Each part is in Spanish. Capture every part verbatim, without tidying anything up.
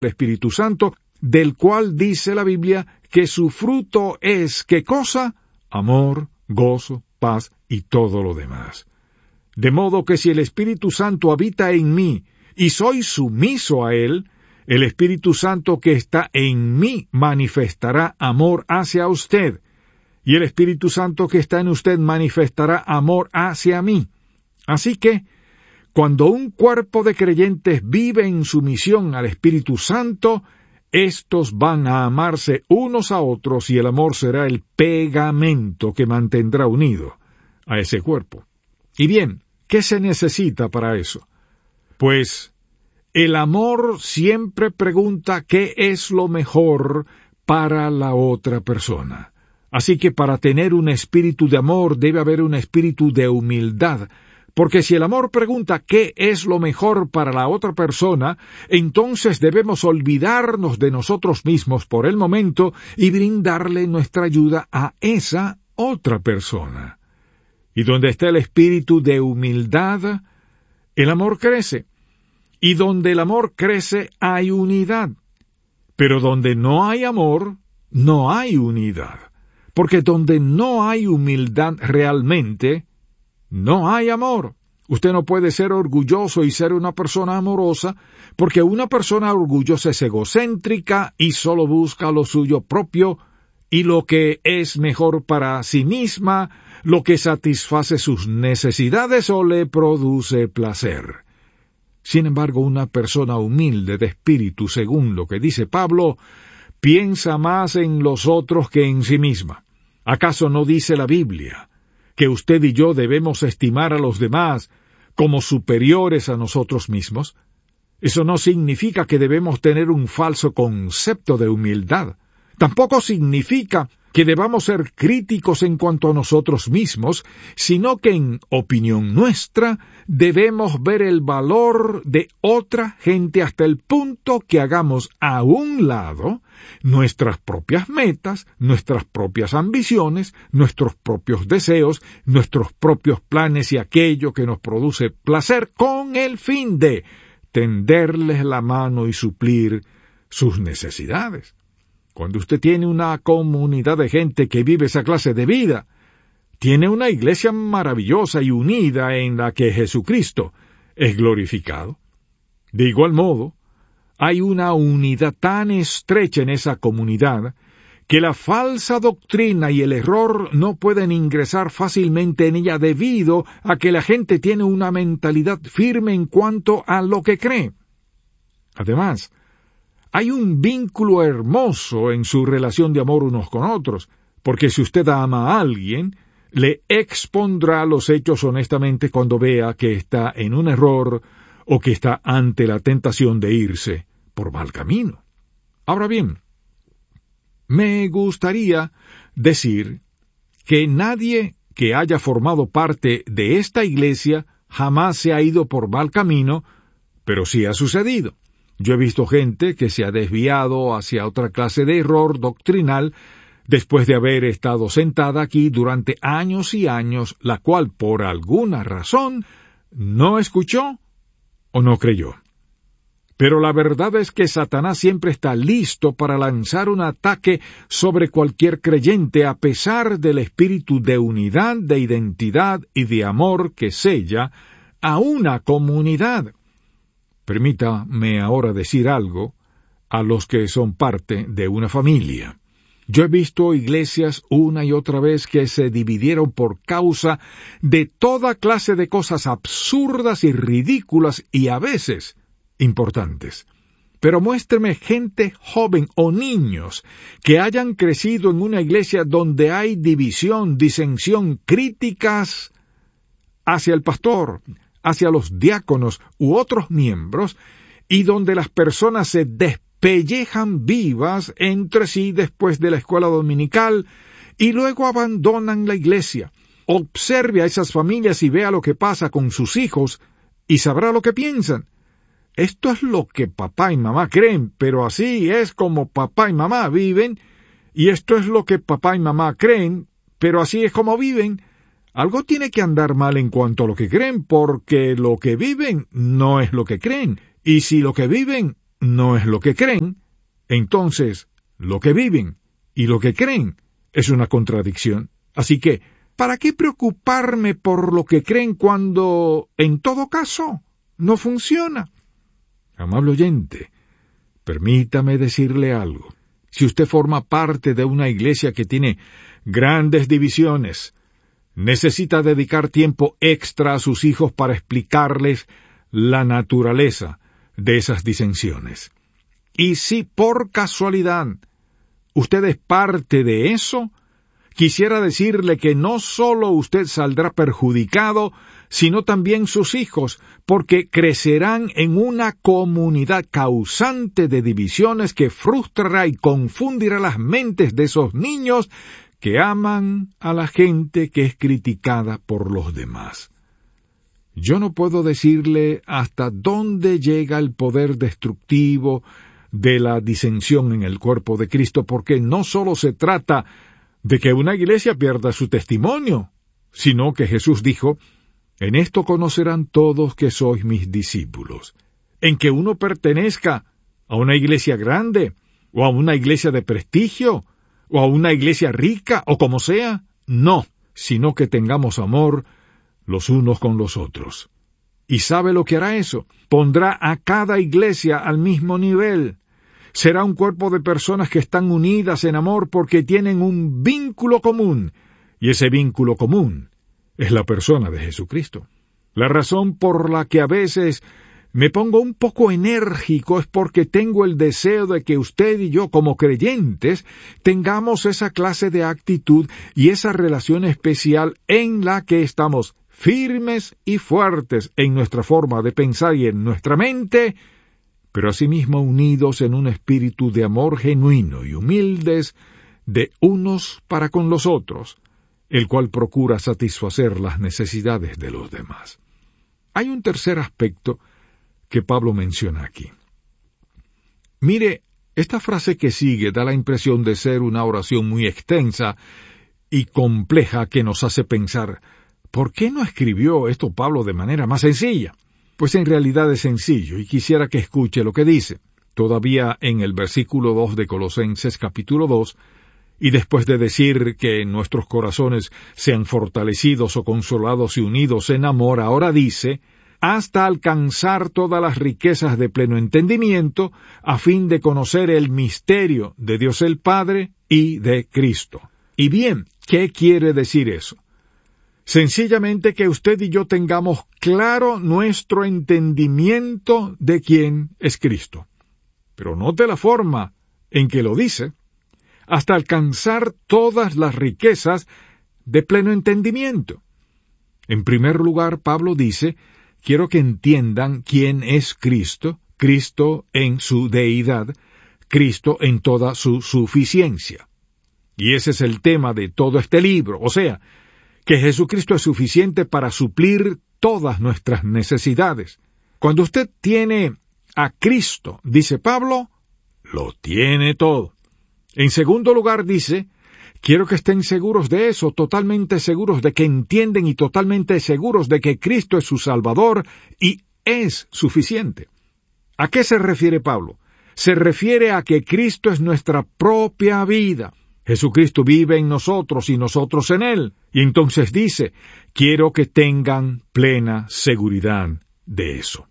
Espíritu Santo, del cual dice la Biblia que su fruto es, ¿qué cosa? Amor, gozo, paz y todo lo demás. De modo que si el Espíritu Santo habita en mí y soy sumiso a Él, el Espíritu Santo que está en mí manifestará amor hacia usted, y el Espíritu Santo que está en usted manifestará amor hacia mí. Así que, cuando un cuerpo de creyentes vive en sumisión al Espíritu Santo, estos van a amarse unos a otros y el amor será el pegamento que mantendrá unido a ese cuerpo. Y bien, ¿qué se necesita para eso? Pues el amor siempre pregunta qué es lo mejor para la otra persona. Así que para tener un espíritu de amor debe haber un espíritu de humildad, porque si el amor pregunta qué es lo mejor para la otra persona, entonces debemos olvidarnos de nosotros mismos por el momento y brindarle nuestra ayuda a esa otra persona. Y donde está el espíritu de humildad, el amor crece. Y donde el amor crece hay unidad. Pero donde no hay amor, no hay unidad. Porque donde no hay humildad realmente, no hay amor. Usted no puede ser orgulloso y ser una persona amorosa, porque una persona orgullosa es egocéntrica y solo busca lo suyo propio y lo que es mejor para sí misma, lo que satisface sus necesidades o le produce placer. Sin embargo, una persona humilde de espíritu, según lo que dice Pablo, piensa más en los otros que en sí misma. ¿Acaso no dice la Biblia que usted y yo debemos estimar a los demás como superiores a nosotros mismos? Eso no significa que debemos tener un falso concepto de humildad. Tampoco significa que debamos ser críticos en cuanto a nosotros mismos, sino que en opinión nuestra debemos ver el valor de otra gente hasta el punto que hagamos a un lado nuestras propias metas, nuestras propias ambiciones, nuestros propios deseos, nuestros propios planes y aquello que nos produce placer con el fin de tenderles la mano y suplir sus necesidades. Cuando usted tiene una comunidad de gente que vive esa clase de vida, tiene una iglesia maravillosa y unida en la que Jesucristo es glorificado. De igual modo, hay una unidad tan estrecha en esa comunidad que la falsa doctrina y el error no pueden ingresar fácilmente en ella debido a que la gente tiene una mentalidad firme en cuanto a lo que cree. Además, hay un vínculo hermoso en su relación de amor unos con otros, porque si usted ama a alguien, le expondrá los hechos honestamente cuando vea que está en un error o que está ante la tentación de irse por mal camino. Ahora bien, me gustaría decir que nadie que haya formado parte de esta iglesia jamás se ha ido por mal camino, pero sí ha sucedido. Yo he visto gente que se ha desviado hacia otra clase de error doctrinal después de haber estado sentada aquí durante años y años, la cual por alguna razón no escuchó o no creyó. Pero la verdad es que Satanás siempre está listo para lanzar un ataque sobre cualquier creyente a pesar del espíritu de unidad, de identidad y de amor que sella a una comunidad. Permítame ahora decir algo a los que son parte de una familia. Yo he visto iglesias una y otra vez que se dividieron por causa de toda clase de cosas absurdas y ridículas y a veces importantes. Pero muéstreme gente joven o niños que hayan crecido en una iglesia donde hay división, disensión, críticas hacia el pastor, hacia los diáconos u otros miembros, y donde las personas se despellejan vivas entre sí después de la escuela dominical y luego abandonan la iglesia. Observe a esas familias y vea lo que pasa con sus hijos y sabrá lo que piensan. Esto es lo que papá y mamá creen, pero así es como papá y mamá viven, y esto es lo que papá y mamá creen, pero así es como viven. Algo tiene que andar mal en cuanto a lo que creen, porque lo que viven no es lo que creen, y si lo que viven no es lo que creen, entonces lo que viven y lo que creen es una contradicción. Así que, ¿para qué preocuparme por lo que creen cuando, en todo caso, no funciona? Amable oyente, permítame decirle algo. Si usted forma parte de una iglesia que tiene grandes divisiones, necesita dedicar tiempo extra a sus hijos para explicarles la naturaleza de esas disensiones. Y si por casualidad usted es parte de eso, quisiera decirle que no solo usted saldrá perjudicado, sino también sus hijos, porque crecerán en una comunidad causante de divisiones que frustrará y confundirá las mentes de esos niños que aman a la gente que es criticada por los demás. Yo no puedo decirle hasta dónde llega el poder destructivo de la disensión en el cuerpo de Cristo, porque no solo se trata de que una iglesia pierda su testimonio, sino que Jesús dijo, en esto conocerán todos que sois mis discípulos, en que uno pertenezca a una iglesia grande, o a una iglesia de prestigio, o a una iglesia rica, o como sea, no, sino que tengamos amor los unos con los otros. ¿Y sabe lo que hará eso? Pondrá a cada iglesia al mismo nivel. Será un cuerpo de personas que están unidas en amor porque tienen un vínculo común, y ese vínculo común es la persona de Jesucristo. La razón por la que a veces me pongo un poco enérgico es porque tengo el deseo de que usted y yo, como creyentes, tengamos esa clase de actitud y esa relación especial en la que estamos firmes y fuertes en nuestra forma de pensar y en nuestra mente, pero asimismo unidos en un espíritu de amor genuino y humildes de unos para con los otros, el cual procura satisfacer las necesidades de los demás. Hay un tercer aspecto que Pablo menciona aquí. Mire, esta frase que sigue da la impresión de ser una oración muy extensa y compleja que nos hace pensar, ¿por qué no escribió esto Pablo de manera más sencilla? Pues en realidad es sencillo, y quisiera que escuche lo que dice. Todavía en el versículo dos de Colosenses capítulo dos, y después de decir que nuestros corazones sean fortalecidos o consolados y unidos en amor, ahora dice, hasta alcanzar todas las riquezas de pleno entendimiento, a fin de conocer el misterio de Dios el Padre y de Cristo. Y bien, ¿qué quiere decir eso? Sencillamente que usted y yo tengamos claro nuestro entendimiento de quién es Cristo. Pero note la forma en que lo dice, hasta alcanzar todas las riquezas de pleno entendimiento. En primer lugar, Pablo dice, quiero que entiendan quién es Cristo, Cristo en su deidad, Cristo en toda su suficiencia. Y ese es el tema de todo este libro, o sea, que Jesucristo es suficiente para suplir todas nuestras necesidades. Cuando usted tiene a Cristo, dice Pablo, lo tiene todo. En segundo lugar dice, quiero que estén seguros de eso, totalmente seguros de que entienden y totalmente seguros de que Cristo es su Salvador y es suficiente. ¿A qué se refiere Pablo? Se refiere a que Cristo es nuestra propia vida. Jesucristo vive en nosotros y nosotros en Él. Y entonces dice, quiero que tengan plena seguridad de eso.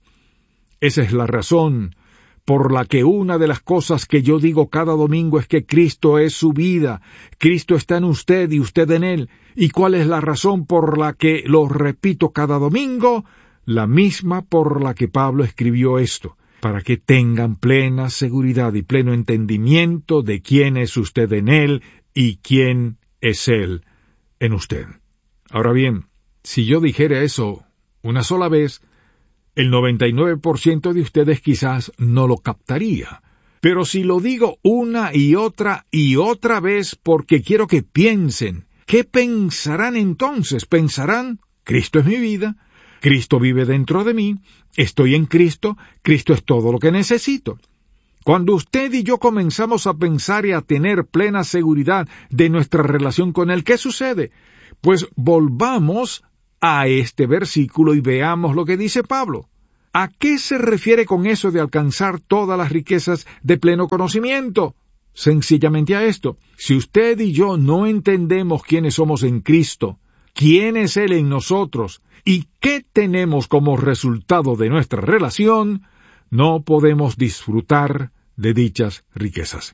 Esa es la razón por la que una de las cosas que yo digo cada domingo es que Cristo es su vida, Cristo está en usted y usted en Él. ¿Y cuál es la razón por la que lo repito cada domingo? La misma por la que Pablo escribió esto, para que tengan plena seguridad y pleno entendimiento de quién es usted en Él y quién es Él en usted. Ahora bien, si yo dijera eso una sola vez, el noventa y nueve por ciento de ustedes quizás no lo captaría. Pero si lo digo una y otra y otra vez porque quiero que piensen, ¿qué pensarán entonces? Pensarán, Cristo es mi vida, Cristo vive dentro de mí, estoy en Cristo, Cristo es todo lo que necesito. Cuando usted y yo comenzamos a pensar y a tener plena seguridad de nuestra relación con Él, ¿qué sucede? Pues volvamos a este versículo y veamos lo que dice Pablo. ¿a qué se refiere con eso de alcanzar todas las riquezas de pleno conocimiento? Sencillamente a esto: si usted y yo no entendemos quiénes somos en Cristo, quién es Él en nosotros y qué tenemos como resultado de nuestra relación, no podemos disfrutar de dichas riquezas.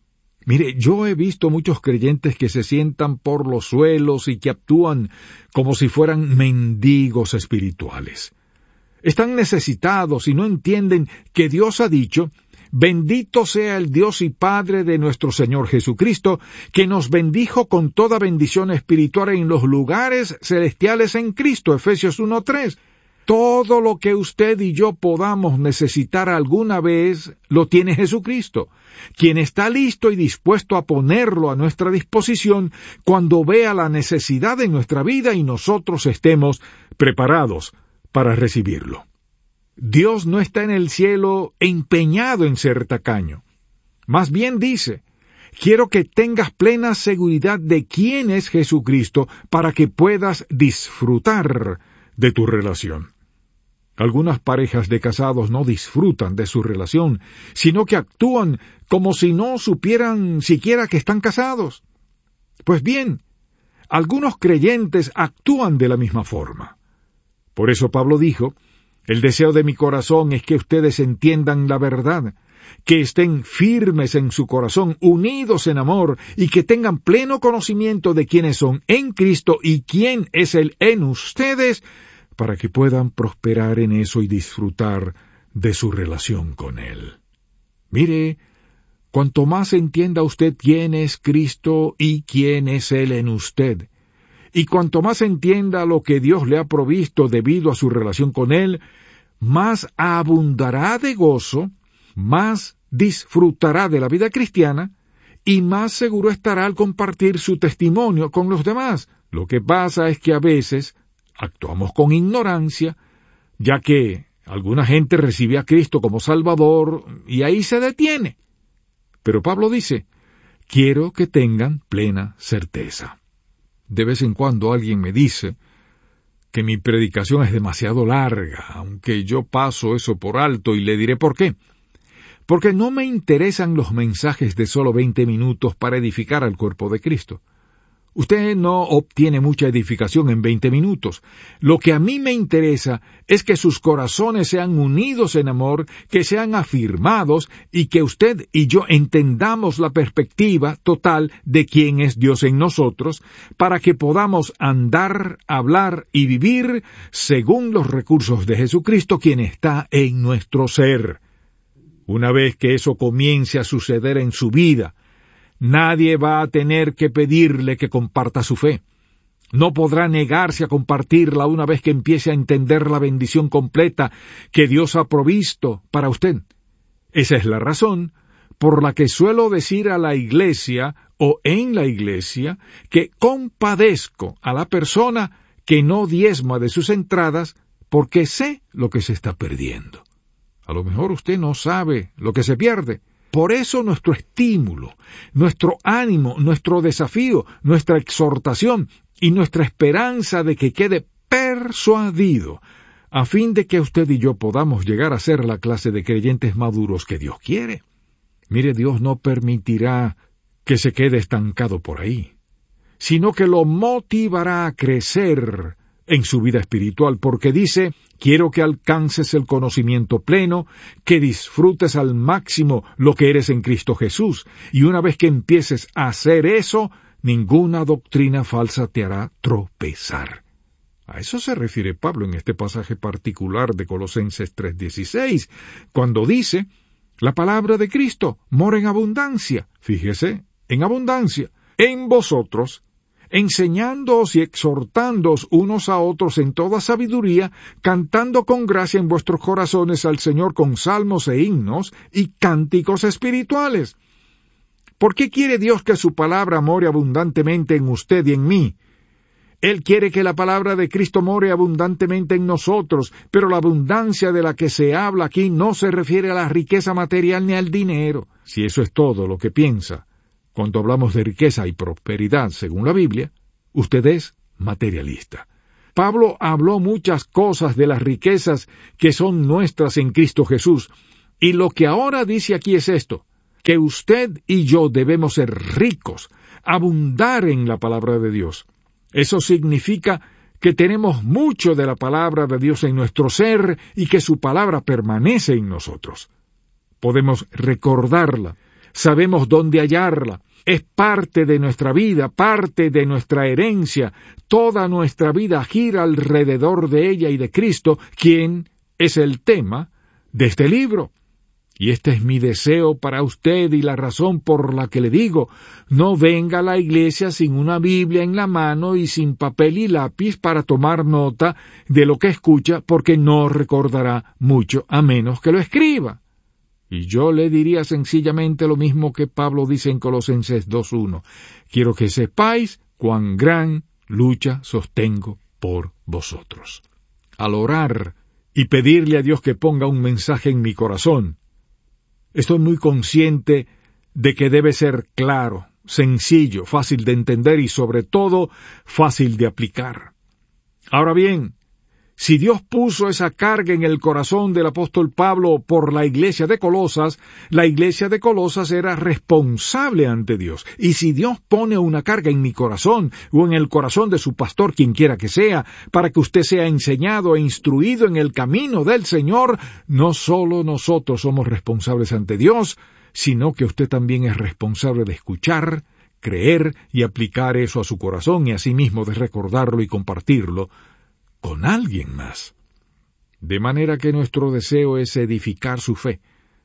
Mire, yo he visto muchos creyentes que se sientan por los suelos y que actúan como si fueran mendigos espirituales. Están necesitados y no entienden que Dios ha dicho: bendito sea el Dios y Padre de nuestro Señor Jesucristo, que nos bendijo con toda bendición espiritual en los lugares celestiales en Cristo. Efesios uno tres. Todo lo que usted y yo podamos necesitar alguna vez, lo tiene Jesucristo, quien está listo y dispuesto a ponerlo a nuestra disposición cuando vea la necesidad en nuestra vida y nosotros estemos preparados para recibirlo. Dios no está en el cielo empeñado en ser tacaño. Más bien dice: quiero que tengas plena seguridad de quién es Jesucristo para que puedas disfrutar de tu relación. Algunas parejas de casados no disfrutan de su relación, sino que actúan como si no supieran siquiera que están casados. Pues bien, algunos creyentes actúan de la misma forma. Por eso Pablo dijo: el deseo de mi corazón es que ustedes entiendan la verdad, que estén firmes en su corazón, unidos en amor, y que tengan pleno conocimiento de quiénes son en Cristo y quién es Él en ustedes, para que puedan prosperar en eso y disfrutar de su relación con Él. Mire, cuanto más entienda usted quién es Cristo y quién es Él en usted, y cuanto más entienda lo que Dios le ha provisto debido a su relación con Él, más abundará de gozo, más disfrutará de la vida cristiana, y más seguro estará al compartir su testimonio con los demás. Lo que pasa es que a veces actuamos con ignorancia, ya que alguna gente recibe a Cristo como Salvador y ahí se detiene. Pero Pablo dice: quiero que tengan plena certeza. De vez en cuando alguien me dice que mi predicación es demasiado larga, aunque yo paso eso por alto y le diré por qué. Porque no me interesan los mensajes de solo veinte minutos para edificar al cuerpo de Cristo. Usted no obtiene mucha edificación en veinte minutos. Lo que a mí me interesa es que sus corazones sean unidos en amor, que sean afirmados y que usted y yo entendamos la perspectiva total de quién es Dios en nosotros, para que podamos andar, hablar y vivir según los recursos de Jesucristo, quien está en nuestro ser. Una vez que eso comience a suceder en su vida, nadie va a tener que pedirle que comparta su fe. No podrá negarse a compartirla una vez que empiece a entender la bendición completa que Dios ha provisto para usted. Esa es la razón por la que suelo decir a la iglesia o en la iglesia que compadezco a la persona que no diezma de sus entradas porque sé lo que se está perdiendo. A lo mejor usted no sabe lo que se pierde. Por eso nuestro estímulo, nuestro ánimo, nuestro desafío, nuestra exhortación y nuestra esperanza de que quede persuadido, a fin de que usted y yo podamos llegar a ser la clase de creyentes maduros que Dios quiere. Mire, Dios no permitirá que se quede estancado por ahí, sino que lo motivará a crecer en su vida espiritual, porque dice: quiero que alcances el conocimiento pleno, que disfrutes al máximo lo que eres en Cristo Jesús, y una vez que empieces a hacer eso, ninguna doctrina falsa te hará tropezar. A eso se refiere Pablo en este pasaje particular de Colosenses tres dieciséis, cuando dice: la palabra de Cristo mora en abundancia, fíjese, en abundancia, en vosotros, enseñándoos y exhortándoos unos a otros en toda sabiduría, cantando con gracia en vuestros corazones al Señor con salmos e himnos y cánticos espirituales. ¿Por qué quiere Dios que su palabra more abundantemente en usted y en mí? Él quiere que la palabra de Cristo more abundantemente en nosotros, pero la abundancia de la que se habla aquí no se refiere a la riqueza material ni al dinero. Si eso es todo lo que piensa cuando hablamos de riqueza y prosperidad según la Biblia, usted es materialista. Pablo habló muchas cosas de las riquezas que son nuestras en Cristo Jesús, y lo que ahora dice aquí es esto, que usted y yo debemos ser ricos, abundar en la palabra de Dios. Eso significa que tenemos mucho de la palabra de Dios en nuestro ser y que su palabra permanece en nosotros. Podemos recordarla, sabemos dónde hallarla, es parte de nuestra vida, parte de nuestra herencia, toda nuestra vida gira alrededor de ella y de Cristo, quien es el tema de este libro. Y este es mi deseo para usted y la razón por la que le digo, no venga a la iglesia sin una Biblia en la mano y sin papel y lápiz para tomar nota de lo que escucha, porque no recordará mucho a menos que lo escriba. Y yo le diría sencillamente lo mismo que Pablo dice en Colosenses dos uno. Quiero que sepáis cuán gran lucha sostengo por vosotros. Al orar y pedirle a Dios que ponga un mensaje en mi corazón, estoy muy consciente de que debe ser claro, sencillo, fácil de entender y sobre todo fácil de aplicar. Ahora bien, si Dios puso esa carga en el corazón del apóstol Pablo por la iglesia de Colosas, la iglesia de Colosas era responsable ante Dios. Y si Dios pone una carga en mi corazón o en el corazón de su pastor, quien quiera que sea, para que usted sea enseñado e instruido en el camino del Señor, no solo nosotros somos responsables ante Dios, sino que usted también es responsable de escuchar, creer y aplicar eso a su corazón y asimismo de recordarlo y compartirlo con alguien más. De manera que nuestro deseo es edificar su fe.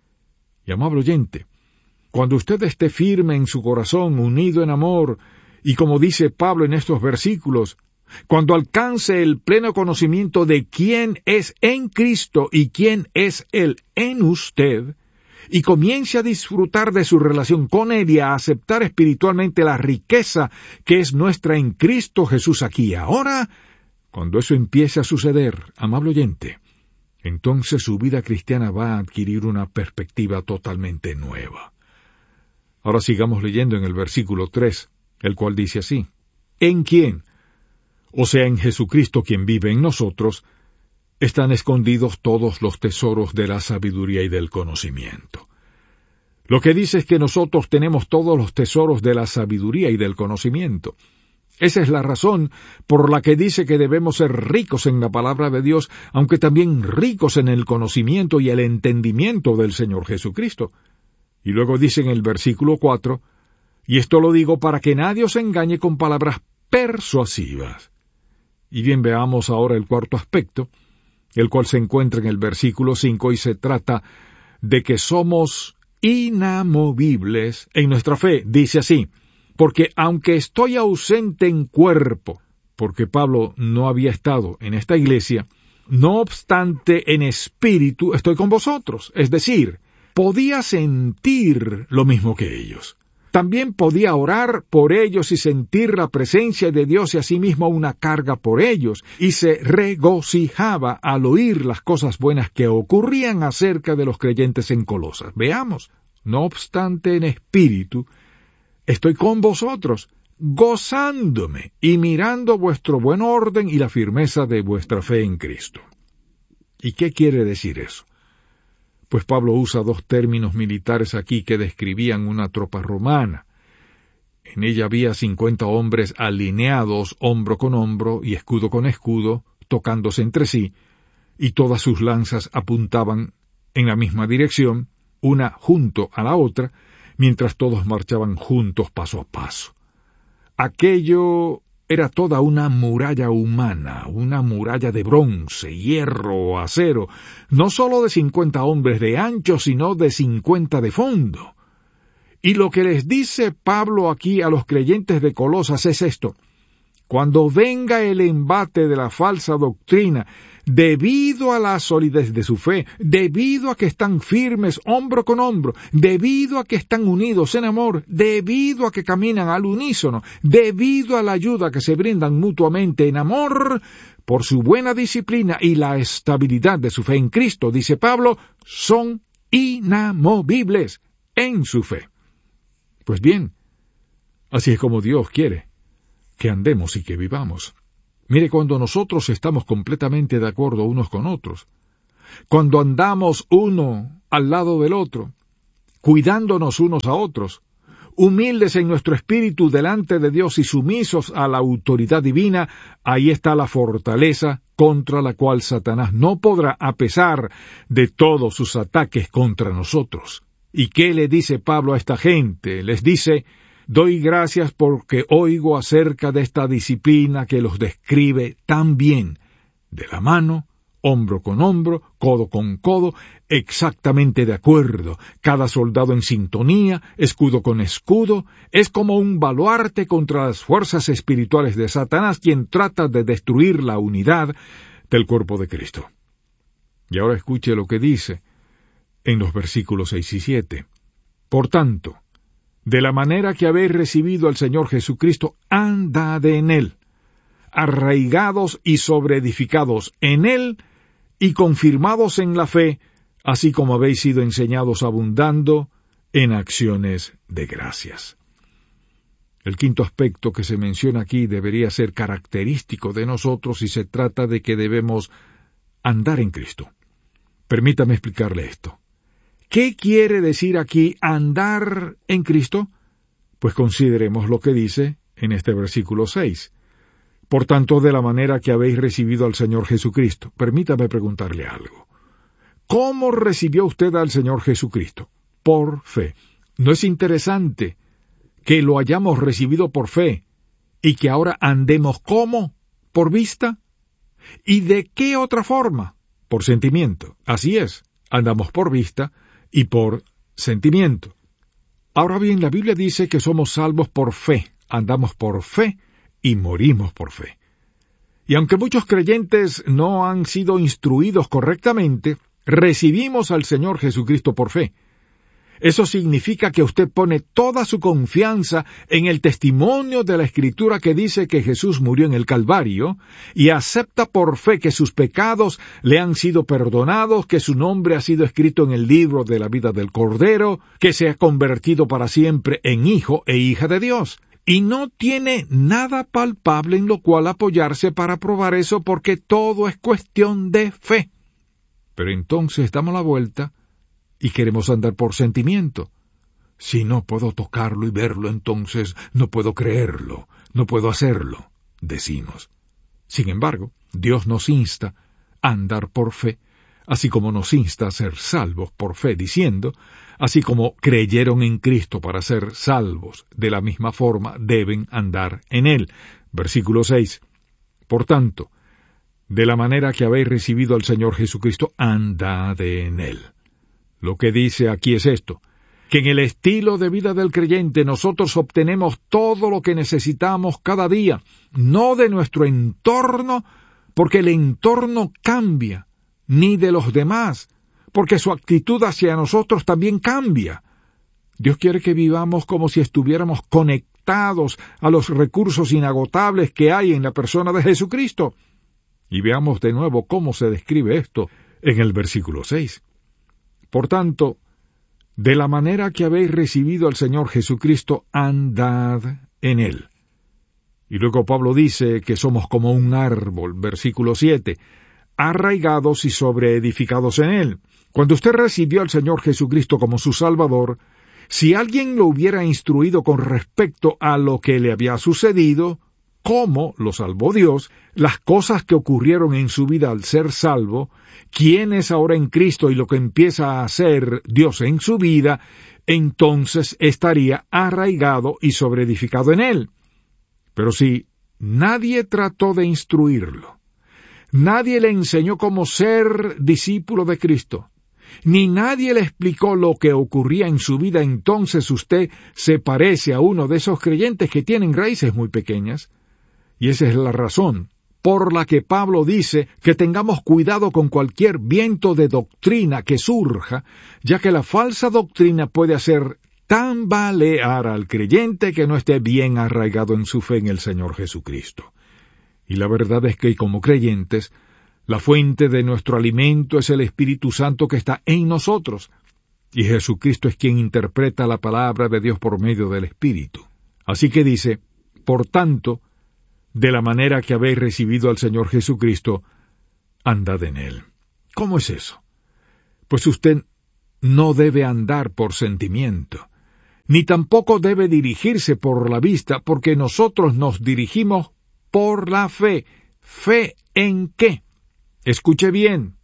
Y amable oyente, cuando usted esté firme en su corazón, unido en amor, y como dice Pablo en estos versículos, cuando alcance el pleno conocimiento de quién es en Cristo y quién es Él en usted, y comience a disfrutar de su relación con Él y a aceptar espiritualmente la riqueza que es nuestra en Cristo Jesús aquí y ahora, cuando eso empiece a suceder, amable oyente, entonces su vida cristiana va a adquirir una perspectiva totalmente nueva. Ahora sigamos leyendo en el versículo tres, el cual dice así: ¿En quién? O sea, en Jesucristo quien vive en nosotros, están escondidos todos los tesoros de la sabiduría y del conocimiento. Lo que dice es que nosotros tenemos todos los tesoros de la sabiduría y del conocimiento. Esa es la razón por la que dice que debemos ser ricos en la palabra de Dios, aunque también ricos en el conocimiento y el entendimiento del Señor Jesucristo. Y luego dice en el versículo cuatro, y esto lo digo para que nadie os engañe con palabras persuasivas. Y bien, veamos ahora el cuarto aspecto, el cual se encuentra en el versículo cinco, y se trata de que somos inamovibles en nuestra fe. Dice así: porque aunque estoy ausente en cuerpo, porque Pablo no había estado en esta iglesia, no obstante en espíritu estoy con vosotros. Es decir, podía sentir lo mismo que ellos. También podía orar por ellos y sentir la presencia de Dios y asimismo una carga por ellos, y se regocijaba al oír las cosas buenas que ocurrían acerca de los creyentes en Colosas. Veamos, no obstante en espíritu, estoy con vosotros, gozándome y mirando vuestro buen orden y la firmeza de vuestra fe en Cristo. ¿Y qué quiere decir eso? Pues Pablo usa dos términos militares aquí que describían una tropa romana. En ella había cincuenta hombres alineados hombro con hombro y escudo con escudo, tocándose entre sí, y todas sus lanzas apuntaban en la misma dirección, una junto a la otra, mientras todos marchaban juntos paso a paso. Aquello era toda una muralla humana, una muralla de bronce, hierro o acero, no sólo de cincuenta hombres de ancho, sino de cincuenta de fondo. Y lo que les dice Pablo aquí a los creyentes de Colosas es esto: cuando venga el embate de la falsa doctrina, debido a la solidez de su fe, debido a que están firmes hombro con hombro, debido a que están unidos en amor, debido a que caminan al unísono, debido a la ayuda que se brindan mutuamente en amor, por su buena disciplina y la estabilidad de su fe en Cristo, dice Pablo, son inamovibles en su fe. Pues bien, así es como Dios quiere que andemos y que vivamos. Mire, cuando nosotros estamos completamente de acuerdo unos con otros, cuando andamos uno al lado del otro, cuidándonos unos a otros, humildes en nuestro espíritu delante de Dios y sumisos a la autoridad divina, ahí está la fortaleza contra la cual Satanás no podrá, a pesar de todos sus ataques contra nosotros. ¿Y qué le dice Pablo a esta gente? Les dice: doy gracias porque oigo acerca de esta disciplina que los describe tan bien, de la mano, hombro con hombro, codo con codo, exactamente de acuerdo, cada soldado en sintonía, escudo con escudo, es como un baluarte contra las fuerzas espirituales de Satanás, quien trata de destruir la unidad del cuerpo de Cristo. Y ahora escuche lo que dice en los versículos seis y siete. Por tanto, de la manera que habéis recibido al Señor Jesucristo, andad en Él, arraigados y sobreedificados en Él, y confirmados en la fe, así como habéis sido enseñados, abundando en acciones de gracias. El quinto aspecto que se menciona aquí debería ser característico de nosotros y se trata de que debemos andar en Cristo. Permítame explicarle esto. ¿Qué quiere decir aquí andar en Cristo? Pues consideremos lo que dice en este versículo seis. Por tanto, de la manera que habéis recibido al Señor Jesucristo. Permítame preguntarle algo. ¿Cómo recibió usted al Señor Jesucristo? Por fe. ¿No es interesante que lo hayamos recibido por fe y que ahora andemos como? ¿Por vista? ¿Y de qué otra forma? Por sentimiento. Así es, andamos por vista y por sentimiento. Ahora bien, la Biblia dice que somos salvos por fe, andamos por fe y morimos por fe. Y aunque muchos creyentes no han sido instruidos correctamente, recibimos al Señor Jesucristo por fe. Eso significa que usted pone toda su confianza en el testimonio de la Escritura que dice que Jesús murió en el Calvario y acepta por fe que sus pecados le han sido perdonados, que su nombre ha sido escrito en el libro de la vida del Cordero, que se ha convertido para siempre en hijo e hija de Dios. Y no tiene nada palpable en lo cual apoyarse para probar eso porque todo es cuestión de fe. Pero entonces damos la vuelta y queremos andar por sentimiento. Si no puedo tocarlo y verlo, entonces no puedo creerlo, no puedo hacerlo, decimos. Sin embargo, Dios nos insta a andar por fe, así como nos insta a ser salvos por fe, diciendo, así como creyeron en Cristo para ser salvos, de la misma forma deben andar en Él. Versículo seis. Por tanto, de la manera que habéis recibido al Señor Jesucristo, andad en Él. Lo que dice aquí es esto, que en el estilo de vida del creyente nosotros obtenemos todo lo que necesitamos cada día, no de nuestro entorno, porque el entorno cambia, ni de los demás, porque su actitud hacia nosotros también cambia. Dios quiere que vivamos como si estuviéramos conectados a los recursos inagotables que hay en la persona de Jesucristo. Y veamos de nuevo cómo se describe esto en el versículo seis. Por tanto, de la manera que habéis recibido al Señor Jesucristo, andad en Él. Y luego Pablo dice que somos como un árbol, versículo siete, arraigados y sobreedificados en Él. Cuando usted recibió al Señor Jesucristo como su Salvador, si alguien lo hubiera instruido con respecto a lo que le había sucedido, cómo lo salvó Dios, las cosas que ocurrieron en su vida al ser salvo, quién es ahora en Cristo y lo que empieza a hacer Dios en su vida, entonces estaría arraigado y sobreedificado en Él. Pero si nadie trató de instruirlo, nadie le enseñó cómo ser discípulo de Cristo, ni nadie le explicó lo que ocurría en su vida, entonces usted se parece a uno de esos creyentes que tienen raíces muy pequeñas. Y esa es la razón por la que Pablo dice que tengamos cuidado con cualquier viento de doctrina que surja, ya que la falsa doctrina puede hacer tambalear al creyente que no esté bien arraigado en su fe en el Señor Jesucristo. Y la verdad es que como creyentes, la fuente de nuestro alimento es el Espíritu Santo que está en nosotros, y Jesucristo es quien interpreta la palabra de Dios por medio del Espíritu. Así que dice, por tanto, de la manera que habéis recibido al Señor Jesucristo, andad en él. ¿Cómo es eso? Pues usted no debe andar por sentimiento, ni tampoco debe dirigirse por la vista, porque nosotros nos dirigimos por la fe. ¿Fe en qué? Escuche bien.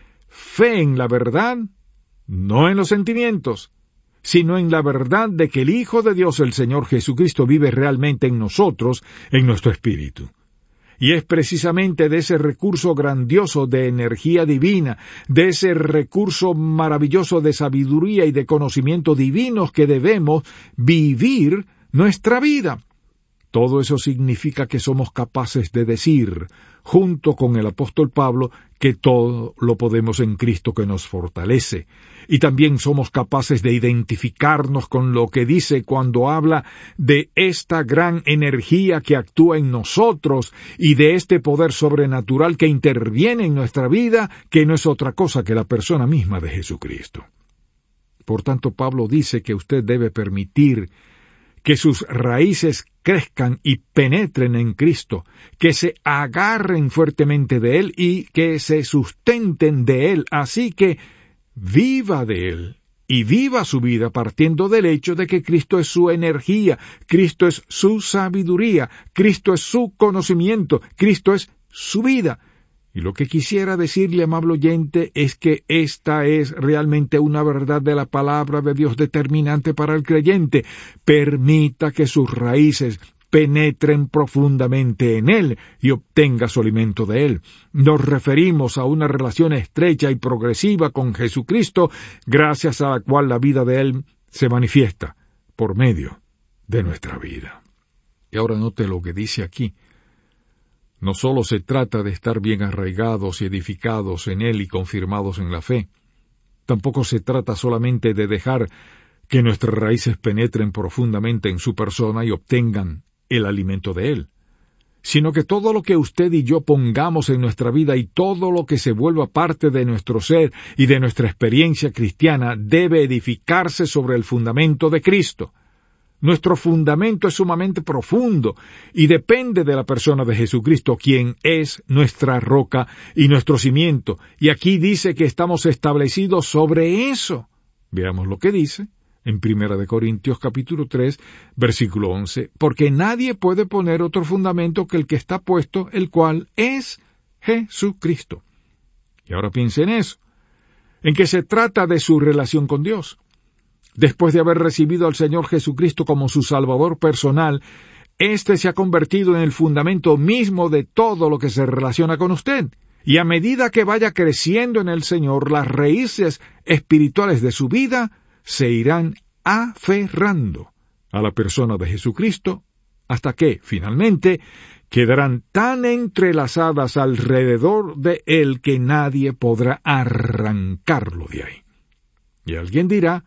Fe en la verdad, no en los sentimientos, sino en la verdad de que el Hijo de Dios, el Señor Jesucristo, vive realmente en nosotros, en nuestro espíritu. Y es precisamente de ese recurso grandioso de energía divina, de ese recurso maravilloso de sabiduría y de conocimiento divinos que debemos vivir nuestra vida. Todo eso significa que somos capaces de decir, junto con el apóstol Pablo, que todo lo podemos en Cristo que nos fortalece. Y también somos capaces de identificarnos con lo que dice cuando habla de esta gran energía que actúa en nosotros y de este poder sobrenatural que interviene en nuestra vida, que no es otra cosa que la persona misma de Jesucristo. Por tanto, Pablo dice que usted debe permitir que sus raíces crezcan y penetren en Cristo, que se agarren fuertemente de Él y que se sustenten de Él, así que viva de Él y viva su vida partiendo del hecho de que Cristo es su energía, Cristo es su sabiduría, Cristo es su conocimiento, Cristo es su vida. Y lo que quisiera decirle, amable oyente, es que esta es realmente una verdad de la palabra de Dios determinante para el creyente. Permita que sus raíces penetren profundamente en Él y obtenga su alimento de Él. Nos referimos a una relación estrecha y progresiva con Jesucristo, gracias a la cual la vida de Él se manifiesta por medio de nuestra vida. Y ahora note lo que dice aquí. No solo se trata de estar bien arraigados y edificados en Él y confirmados en la fe, tampoco se trata solamente de dejar que nuestras raíces penetren profundamente en su persona y obtengan el alimento de Él, sino que todo lo que usted y yo pongamos en nuestra vida y todo lo que se vuelva parte de nuestro ser y de nuestra experiencia cristiana debe edificarse sobre el fundamento de Cristo. Nuestro fundamento es sumamente profundo y depende de la persona de Jesucristo, quien es nuestra roca y nuestro cimiento. Y aquí dice que estamos establecidos sobre eso. Veamos lo que dice en Primera de Corintios capítulo tres, versículo once. Porque nadie puede poner otro fundamento que el que está puesto, el cual es Jesucristo. Y ahora piense en eso, en que se trata de su relación con Dios. Después de haber recibido al Señor Jesucristo como su Salvador personal, éste se ha convertido en el fundamento mismo de todo lo que se relaciona con usted. Y a medida que vaya creciendo en el Señor, las raíces espirituales de su vida se irán aferrando a la persona de Jesucristo, hasta que, finalmente, quedarán tan entrelazadas alrededor de Él que nadie podrá arrancarlo de ahí. Y alguien dirá,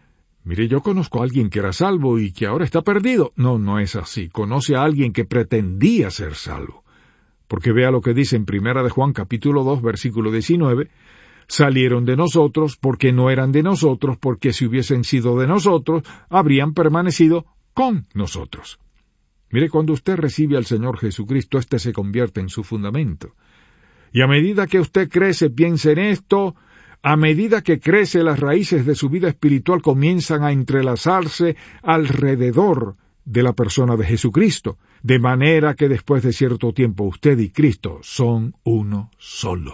mire, yo conozco a alguien que era salvo y que ahora está perdido. No, no es así. Conoce a alguien que pretendía ser salvo. Porque vea lo que dice en Primera de Juan capítulo dos, versículo diecinueve. Salieron de nosotros porque no eran de nosotros, porque si hubiesen sido de nosotros, habrían permanecido con nosotros. Mire, cuando usted recibe al Señor Jesucristo, éste se convierte en su fundamento. Y a medida que usted crece, piense en esto, a medida que crece, las raíces de su vida espiritual comienzan a entrelazarse alrededor de la persona de Jesucristo, de manera que después de cierto tiempo usted y Cristo son uno solo.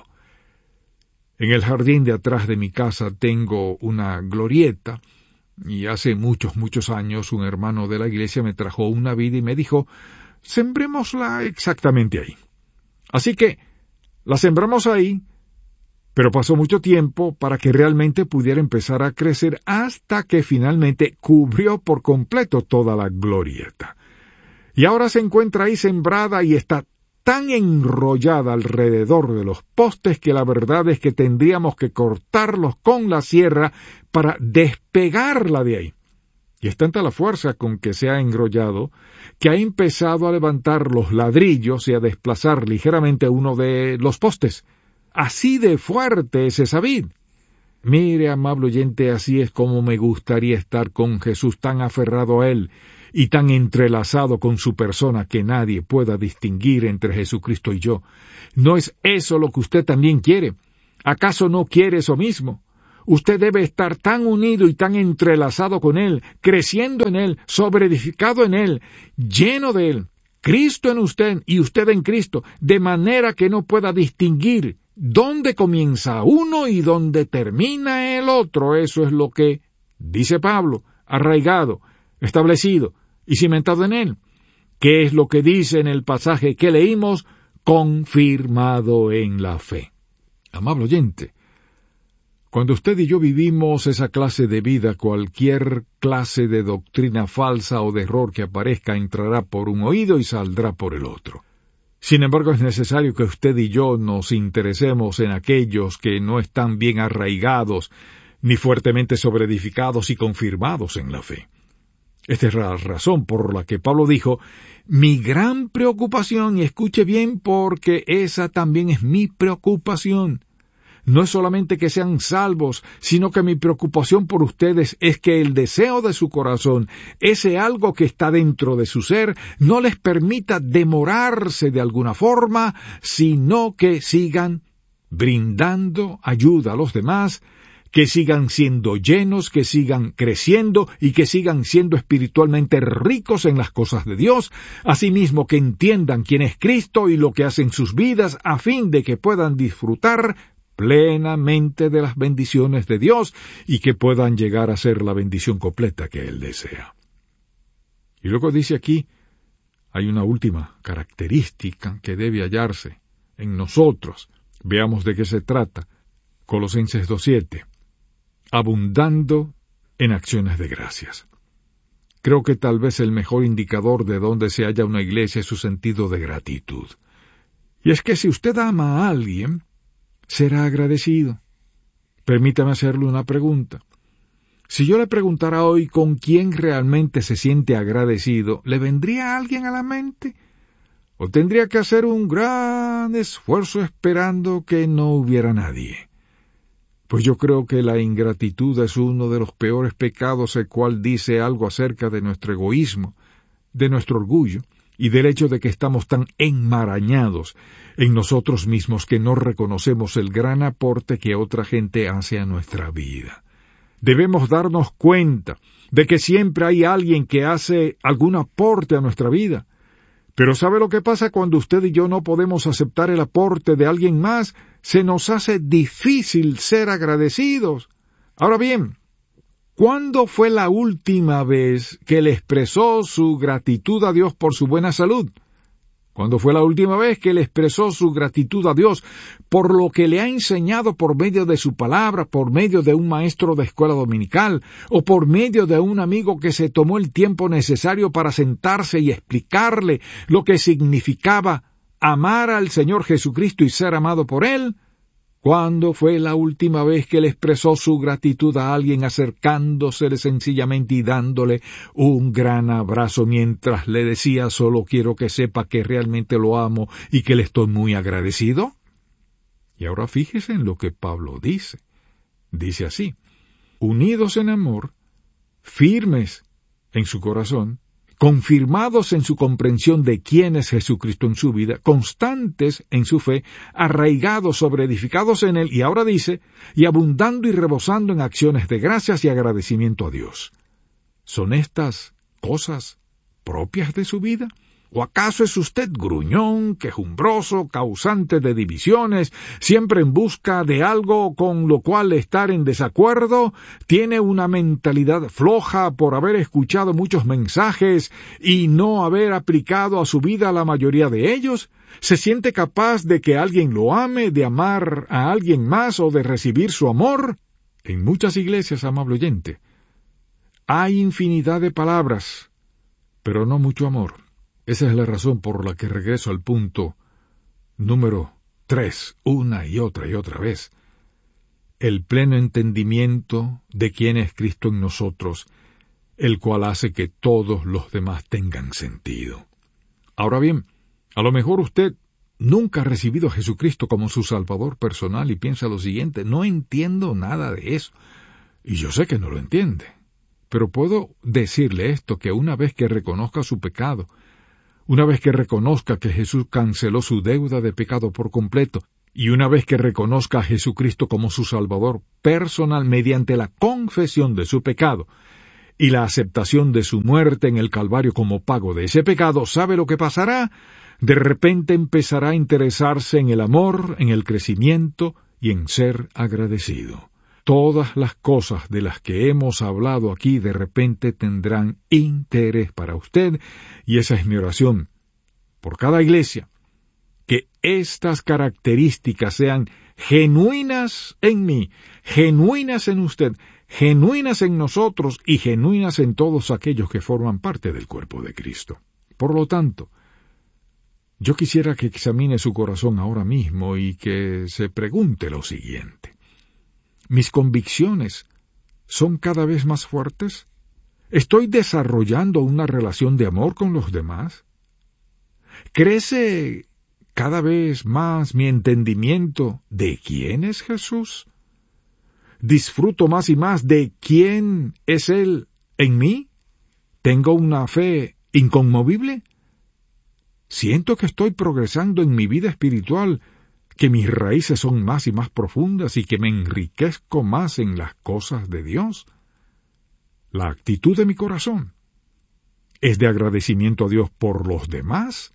En el jardín de atrás de mi casa tengo una glorieta, y hace muchos, muchos años un hermano de la iglesia me trajo una vid y me dijo, sembrémosla exactamente ahí. Así que la sembramos ahí, pero pasó mucho tiempo para que realmente pudiera empezar a crecer hasta que finalmente cubrió por completo toda la glorieta. Y ahora se encuentra ahí sembrada y está tan enrollada alrededor de los postes que la verdad es que tendríamos que cortarlos con la sierra para despegarla de ahí. Y es tanta la fuerza con que se ha enrollado que ha empezado a levantar los ladrillos y a desplazar ligeramente uno de los postes. Así de fuerte es esa vid. Mire, amable oyente, así es como me gustaría estar con Jesús, tan aferrado a Él y tan entrelazado con su persona que nadie pueda distinguir entre Jesucristo y yo. ¿No es eso lo que usted también quiere? ¿Acaso no quiere eso mismo? Usted debe estar tan unido y tan entrelazado con Él, creciendo en Él, sobreedificado en Él, lleno de Él, Cristo en usted y usted en Cristo, de manera que no pueda distinguir dónde comienza uno y dónde termina el otro. Eso es lo que dice Pablo, arraigado, establecido y cimentado en Él. ¿Qué es lo que dice en el pasaje que leímos? Confirmado en la fe. Amable oyente, cuando usted y yo vivimos esa clase de vida, cualquier clase de doctrina falsa o de error que aparezca entrará por un oído y saldrá por el otro. Sin embargo, es necesario que usted y yo nos interesemos en aquellos que no están bien arraigados, ni fuertemente sobreedificados y confirmados en la fe. Esta es la razón por la que Pablo dijo, mi gran preocupación, y escuche bien porque esa también es mi preocupación, no es solamente que sean salvos, sino que mi preocupación por ustedes es que el deseo de su corazón, ese algo que está dentro de su ser, no les permita demorarse de alguna forma, sino que sigan brindando ayuda a los demás, que sigan siendo llenos, que sigan creciendo y que sigan siendo espiritualmente ricos en las cosas de Dios, asimismo que entiendan quién es Cristo y lo que hace en sus vidas, a fin de que puedan disfrutar plenamente de las bendiciones de Dios y que puedan llegar a ser la bendición completa que Él desea. Y luego dice aquí, hay una última característica que debe hallarse en nosotros. Veamos de qué se trata. Colosenses dos siete. Abundando en acciones de gracias. Creo que tal vez el mejor indicador de dónde se halla una iglesia es su sentido de gratitud. Y es que si usted ama a alguien, será agradecido. Permítame hacerle una pregunta. Si yo le preguntara hoy con quién realmente se siente agradecido, ¿le vendría alguien a la mente? ¿O tendría que hacer un gran esfuerzo esperando que no hubiera nadie? Pues yo creo que la ingratitud es uno de los peores pecados, el cual dice algo acerca de nuestro egoísmo, de nuestro orgullo, y del hecho de que estamos tan enmarañados en nosotros mismos que no reconocemos el gran aporte que otra gente hace a nuestra vida. Debemos darnos cuenta de que siempre hay alguien que hace algún aporte a nuestra vida. Pero ¿sabe lo que pasa cuando usted y yo no podemos aceptar el aporte de alguien más? Se nos hace difícil ser agradecidos. Ahora bien, ¿cuándo fue la última vez que le expresó su gratitud a Dios por su buena salud? ¿Cuándo fue la última vez que le expresó su gratitud a Dios por lo que le ha enseñado por medio de su palabra, por medio de un maestro de escuela dominical, o por medio de un amigo que se tomó el tiempo necesario para sentarse y explicarle lo que significaba amar al Señor Jesucristo y ser amado por Él? ¿Cuándo fue la última vez que le expresó su gratitud a alguien acercándosele sencillamente y dándole un gran abrazo mientras le decía solo quiero que sepa que realmente lo amo y que le estoy muy agradecido? Y ahora fíjese en lo que Pablo dice. Dice así, unidos en amor, firmes en su corazón, confirmados en su comprensión de quién es Jesucristo en su vida, constantes en su fe, arraigados, sobreedificados en Él, y ahora dice, y abundando y rebosando en acciones de gracias y agradecimiento a Dios. ¿Son estas cosas propias de su vida? ¿O acaso es usted gruñón, quejumbroso, causante de divisiones, siempre en busca de algo con lo cual estar en desacuerdo? ¿Tiene una mentalidad floja por haber escuchado muchos mensajes y no haber aplicado a su vida la mayoría de ellos? ¿Se siente capaz de que alguien lo ame, de amar a alguien más o de recibir su amor? En muchas iglesias, amable oyente, hay infinidad de palabras, pero no mucho amor. Esa es la razón por la que regreso al punto número tres, una y otra y otra vez. El pleno entendimiento de quién es Cristo en nosotros, el cual hace que todos los demás tengan sentido. Ahora bien, a lo mejor usted nunca ha recibido a Jesucristo como su Salvador personal y piensa lo siguiente: no entiendo nada de eso. Y yo sé que no lo entiende. Pero puedo decirle esto, que una vez que reconozca su pecado, una vez que reconozca que Jesús canceló su deuda de pecado por completo, y una vez que reconozca a Jesucristo como su Salvador personal mediante la confesión de su pecado y la aceptación de su muerte en el Calvario como pago de ese pecado, ¿sabe lo que pasará? De repente empezará a interesarse en el amor, en el crecimiento y en ser agradecido. Todas las cosas de las que hemos hablado aquí de repente tendrán interés para usted, y esa es mi oración por cada iglesia, que estas características sean genuinas en mí, genuinas en usted, genuinas en nosotros y genuinas en todos aquellos que forman parte del cuerpo de Cristo. Por lo tanto, yo quisiera que examine su corazón ahora mismo y que se pregunte lo siguiente: ¿mis convicciones son cada vez más fuertes? ¿Estoy desarrollando una relación de amor con los demás? ¿Crece cada vez más mi entendimiento de quién es Jesús? ¿Disfruto más y más de quién es Él en mí? ¿Tengo una fe inconmovible? ¿Siento que estoy progresando en mi vida espiritual, que mis raíces son más y más profundas y que me enriquezco más en las cosas de Dios? La actitud de mi corazón es de agradecimiento a Dios por los demás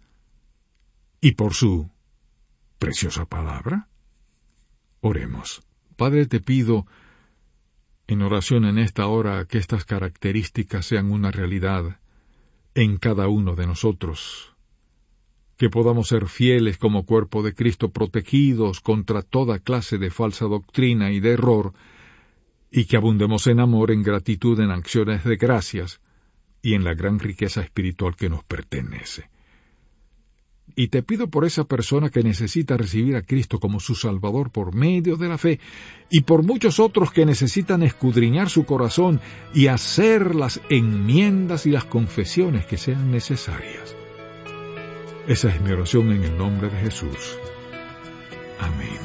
y por su preciosa palabra. Oremos. Padre, te pido en oración en esta hora que estas características sean una realidad en cada uno de nosotros, que podamos ser fieles como cuerpo de Cristo, protegidos contra toda clase de falsa doctrina y de error, y que abundemos en amor, en gratitud, en acciones de gracias y en la gran riqueza espiritual que nos pertenece. Y te pido por esa persona que necesita recibir a Cristo como su Salvador por medio de la fe, y por muchos otros que necesitan escudriñar su corazón y hacer las enmiendas y las confesiones que sean necesarias. Esa es mi oración en el nombre de Jesús. Amén.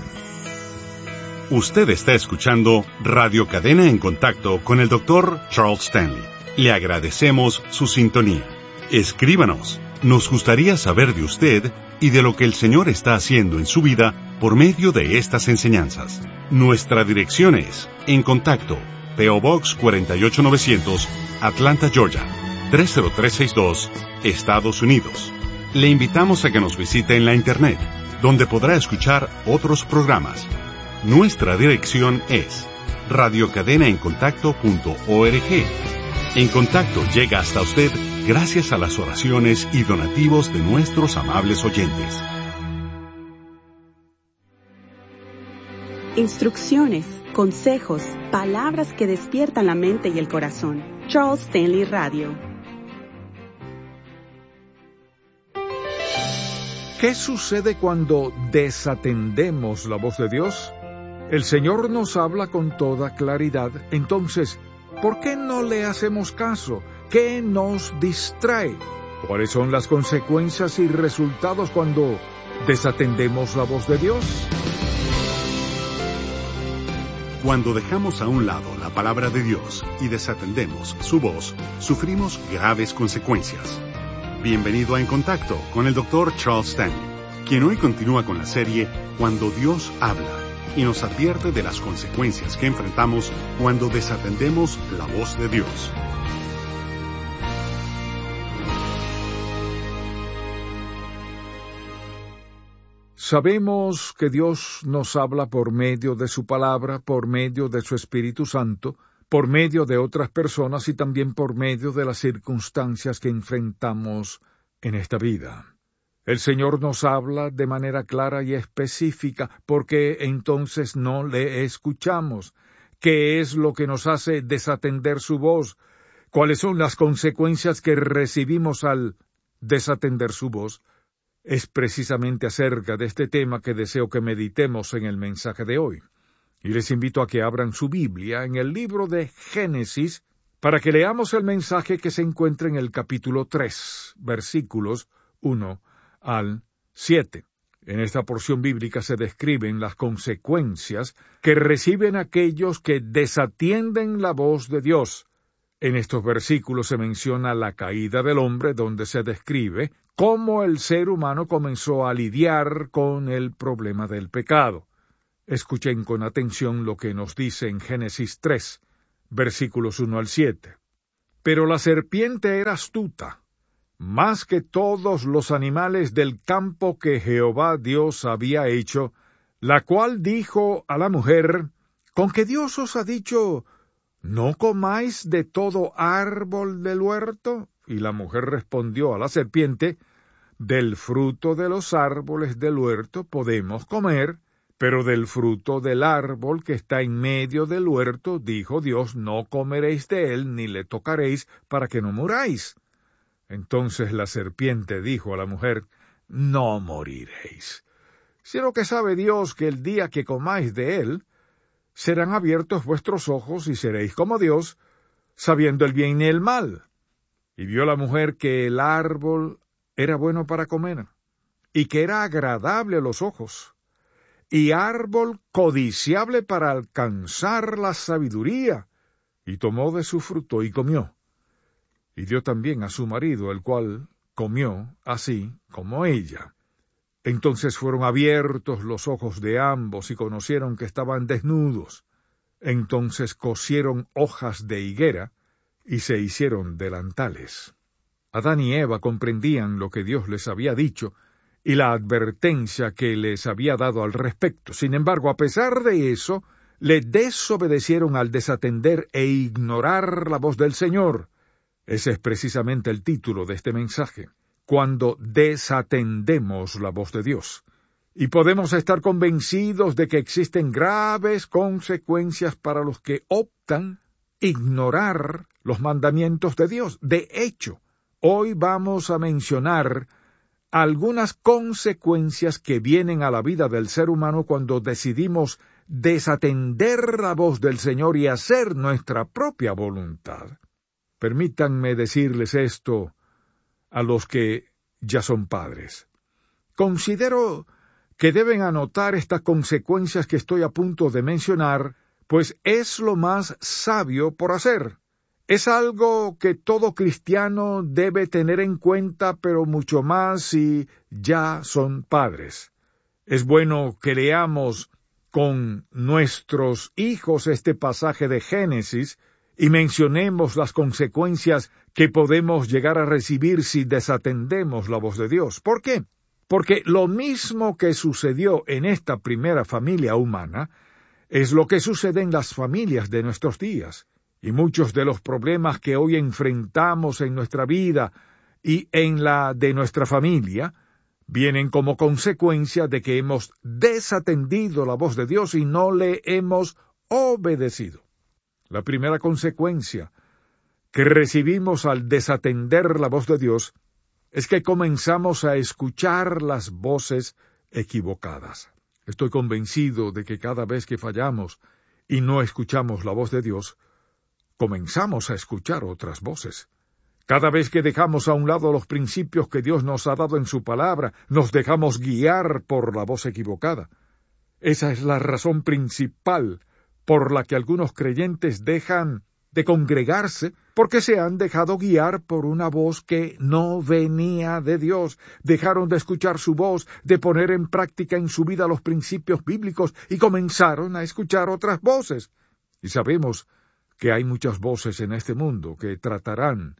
Usted está escuchando Radio Cadena en Contacto con el doctor Charles Stanley. Le agradecemos su sintonía. Escríbanos. Nos gustaría saber de usted y de lo que el Señor está haciendo en su vida por medio de estas enseñanzas. Nuestra dirección es En Contacto, P O Box cuarenta y ocho novecientos, Atlanta, Georgia, tres cero tres seis dos, Estados Unidos. Le invitamos a que nos visite en la Internet, donde podrá escuchar otros programas. Nuestra dirección es radio cadena en contacto punto org. En Contacto llega hasta usted gracias a las oraciones y donativos de nuestros amables oyentes. Instrucciones, consejos, palabras que despiertan la mente y el corazón. Charles Stanley Radio. ¿Qué sucede cuando desatendemos la voz de Dios? El Señor nos habla con toda claridad. Entonces, ¿por qué no le hacemos caso? ¿Qué nos distrae? ¿Cuáles son las consecuencias y resultados cuando desatendemos la voz de Dios? Cuando dejamos a un lado la palabra de Dios y desatendemos su voz, sufrimos graves consecuencias. Bienvenido a En Contacto con el doctor Charles Stanley, quien hoy continúa con la serie Cuando Dios habla y nos advierte de las consecuencias que enfrentamos cuando desatendemos la voz de Dios. Sabemos que Dios nos habla por medio de su palabra, por medio de su Espíritu Santo, por medio de otras personas y también por medio de las circunstancias que enfrentamos en esta vida. El Señor nos habla de manera clara y específica, porque entonces no le escuchamos. ¿Qué es lo que nos hace desatender su voz? ¿Cuáles son las consecuencias que recibimos al desatender su voz? Es precisamente acerca de este tema que deseo que meditemos en el mensaje de hoy. Y les invito a que abran su Biblia en el libro de Génesis para que leamos el mensaje que se encuentra en el capítulo tres, versículos uno al siete. En esta porción bíblica se describen las consecuencias que reciben aquellos que desatienden la voz de Dios. En estos versículos se menciona la caída del hombre, donde se describe cómo el ser humano comenzó a lidiar con el problema del pecado. Escuchen con atención lo que nos dice en Génesis tres, versículos uno al siete. Pero la serpiente era astuta, más que todos los animales del campo que Jehová Dios había hecho, la cual dijo a la mujer, ¿con qué Dios os ha dicho, no comáis de todo árbol del huerto? Y la mujer respondió a la serpiente, del fruto de los árboles del huerto podemos comer, pero del fruto del árbol que está en medio del huerto, dijo Dios, no comeréis de él, ni le tocaréis, para que no muráis. Entonces la serpiente dijo a la mujer, no moriréis, sino que sabe Dios que el día que comáis de él, serán abiertos vuestros ojos y seréis como Dios, sabiendo el bien y el mal. Y vio la mujer que el árbol era bueno para comer, y que era agradable a los ojos, y árbol codiciable para alcanzar la sabiduría, y tomó de su fruto y comió. Y dio también a su marido, el cual comió así como ella. Entonces fueron abiertos los ojos de ambos y conocieron que estaban desnudos. Entonces cosieron hojas de higuera y se hicieron delantales. Adán y Eva comprendían lo que Dios les había dicho y la advertencia que les había dado al respecto. Sin embargo, a pesar de eso, le desobedecieron al desatender e ignorar la voz del Señor. Ese es precisamente el título de este mensaje. Cuando desatendemos la voz de Dios. Y podemos estar convencidos de que existen graves consecuencias para los que optan ignorar los mandamientos de Dios. De hecho, hoy vamos a mencionar algunas consecuencias que vienen a la vida del ser humano cuando decidimos desatender la voz del Señor y hacer nuestra propia voluntad. Permítanme decirles esto a los que ya son padres. Considero que deben anotar estas consecuencias que estoy a punto de mencionar, pues es lo más sabio por hacer. Es algo que todo cristiano debe tener en cuenta, pero mucho más si ya son padres. Es bueno que leamos con nuestros hijos este pasaje de Génesis y mencionemos las consecuencias que podemos llegar a recibir si desatendemos la voz de Dios. ¿Por qué? Porque lo mismo que sucedió en esta primera familia humana es lo que sucede en las familias de nuestros días. Y muchos de los problemas que hoy enfrentamos en nuestra vida y en la de nuestra familia vienen como consecuencia de que hemos desatendido la voz de Dios y no le hemos obedecido. La primera consecuencia que recibimos al desatender la voz de Dios es que comenzamos a escuchar las voces equivocadas. Estoy convencido de que cada vez que fallamos y no escuchamos la voz de Dios, comenzamos a escuchar otras voces. Cada vez que dejamos a un lado los principios que Dios nos ha dado en su palabra, nos dejamos guiar por la voz equivocada. Esa es la razón principal por la que algunos creyentes dejan de congregarse, porque se han dejado guiar por una voz que no venía de Dios. Dejaron de escuchar su voz, de poner en práctica en su vida los principios bíblicos y comenzaron a escuchar otras voces. Y sabemos que hay muchas voces en este mundo que tratarán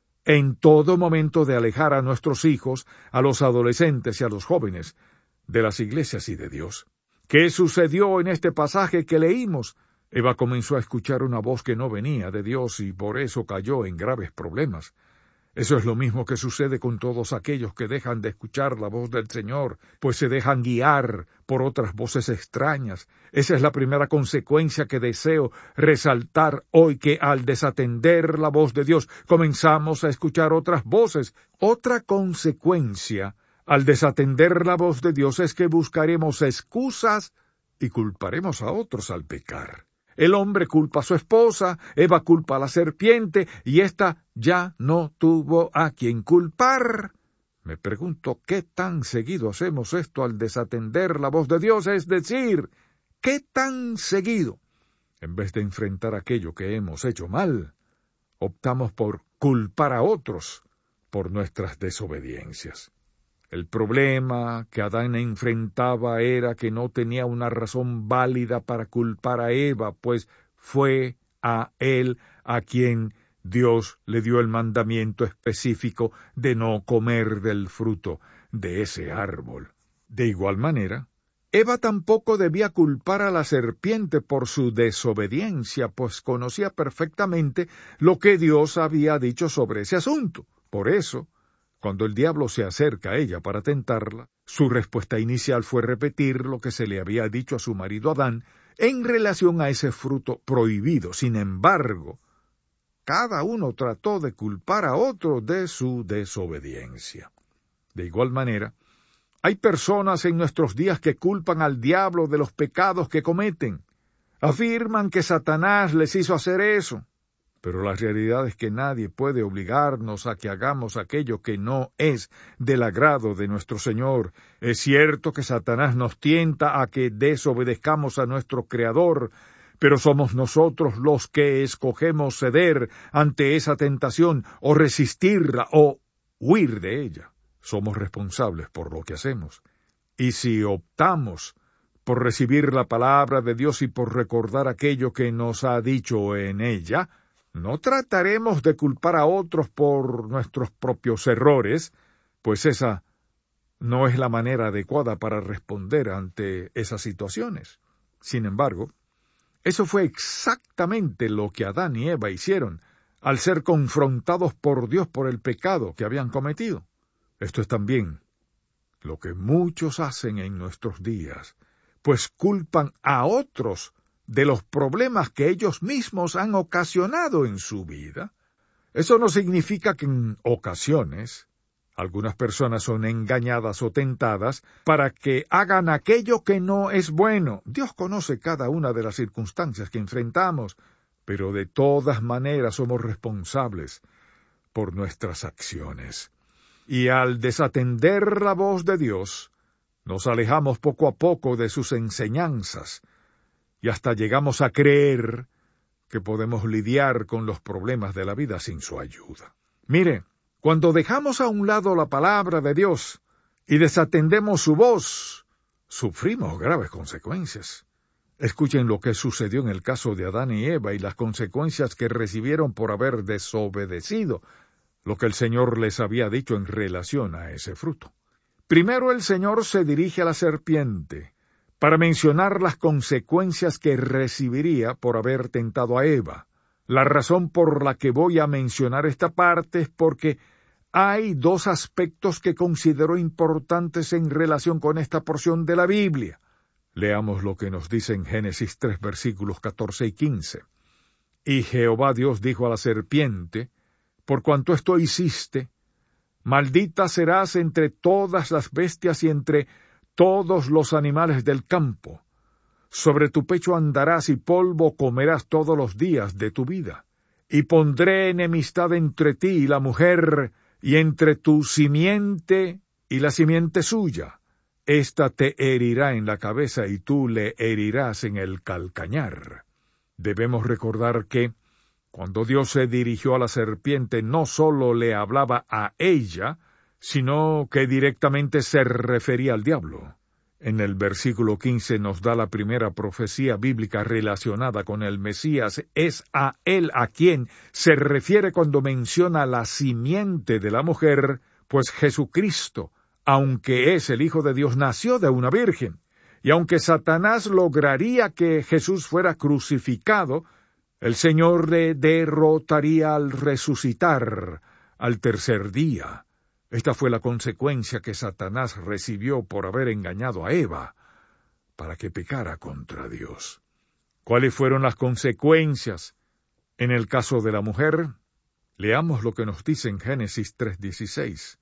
en todo momento de alejar a nuestros hijos, a los adolescentes y a los jóvenes de las iglesias y de Dios. ¿Qué sucedió en este pasaje que leímos? Eva comenzó a escuchar una voz que no venía de Dios y por eso cayó en graves problemas. Eso es lo mismo que sucede con todos aquellos que dejan de escuchar la voz del Señor, pues se dejan guiar por otras voces extrañas. Esa es la primera consecuencia que deseo resaltar hoy, que al desatender la voz de Dios comenzamos a escuchar otras voces. Otra consecuencia al desatender la voz de Dios es que buscaremos excusas y culparemos a otros al pecar. El hombre culpa a su esposa, Eva culpa a la serpiente, y ésta ya no tuvo a quien culpar. Me pregunto qué tan seguido hacemos esto al desatender la voz de Dios, es decir, qué tan seguido, en vez de enfrentar aquello que hemos hecho mal, optamos por culpar a otros por nuestras desobediencias. El problema que Adán enfrentaba era que no tenía una razón válida para culpar a Eva, pues fue a él a quien Dios le dio el mandamiento específico de no comer del fruto de ese árbol. De igual manera, Eva tampoco debía culpar a la serpiente por su desobediencia, pues conocía perfectamente lo que Dios había dicho sobre ese asunto. Por eso, cuando el diablo se acerca a ella para tentarla, su respuesta inicial fue repetir lo que se le había dicho a su marido Adán en relación a ese fruto prohibido. Sin embargo, cada uno trató de culpar a otro de su desobediencia. De igual manera, hay personas en nuestros días que culpan al diablo de los pecados que cometen. Afirman que Satanás les hizo hacer eso. Pero la realidad es que nadie puede obligarnos a que hagamos aquello que no es del agrado de nuestro Señor. Es cierto que Satanás nos tienta a que desobedezcamos a nuestro Creador, pero somos nosotros los que escogemos ceder ante esa tentación o resistirla o huir de ella. Somos responsables por lo que hacemos. Y si optamos por recibir la palabra de Dios y por recordar aquello que nos ha dicho en ella, no trataremos de culpar a otros por nuestros propios errores, pues esa no es la manera adecuada para responder ante esas situaciones. Sin embargo, eso fue exactamente lo que Adán y Eva hicieron al ser confrontados por Dios por el pecado que habían cometido. Esto es también lo que muchos hacen en nuestros días, pues culpan a otros de los problemas que ellos mismos han ocasionado en su vida. Eso no significa que en ocasiones algunas personas son engañadas o tentadas para que hagan aquello que no es bueno. Dios conoce cada una de las circunstancias que enfrentamos, pero de todas maneras somos responsables por nuestras acciones. Y al desatender la voz de Dios, nos alejamos poco a poco de sus enseñanzas, y hasta llegamos a creer que podemos lidiar con los problemas de la vida sin su ayuda. Mire, cuando dejamos a un lado la palabra de Dios y desatendemos su voz, sufrimos graves consecuencias. Escuchen lo que sucedió en el caso de Adán y Eva y las consecuencias que recibieron por haber desobedecido lo que el Señor les había dicho en relación a ese fruto. Primero el Señor se dirige a la serpiente para mencionar las consecuencias que recibiría por haber tentado a Eva. La razón por la que voy a mencionar esta parte es porque hay dos aspectos que considero importantes en relación con esta porción de la Biblia. Leamos lo que nos dice en Génesis tres, versículos catorce y quince. Y Jehová Dios dijo a la serpiente: por cuanto esto hiciste, maldita serás entre todas las bestias y entre todos los animales del campo. Sobre tu pecho andarás y polvo comerás todos los días de tu vida. Y pondré enemistad entre ti y la mujer, y entre tu simiente y la simiente suya. Esta te herirá en la cabeza y tú le herirás en el calcañar. Debemos recordar que, cuando Dios se dirigió a la serpiente, no sólo le hablaba a ella, sino que directamente se refería al diablo. En el versículo quince nos da la primera profecía bíblica relacionada con el Mesías. Es a él a quien se refiere cuando menciona la simiente de la mujer, pues Jesucristo, aunque es el Hijo de Dios, nació de una virgen. Y aunque Satanás lograría que Jesús fuera crucificado, el Señor le derrotaría al resucitar al tercer día. Esta fue la consecuencia que Satanás recibió por haber engañado a Eva, para que pecara contra Dios. ¿Cuáles fueron las consecuencias en el caso de la mujer? Leamos lo que nos dice en Génesis tres dieciséis.